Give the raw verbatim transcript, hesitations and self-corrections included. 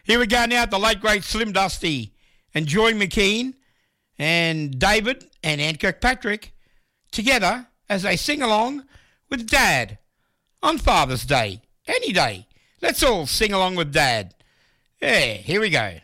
Here we go now, the late great Slim Dusty and Joy McKean and David and Ann Kirkpatrick together as they sing along with Dad on Father's Day. Any day. Let's all sing along with Dad. Yeah, here we go.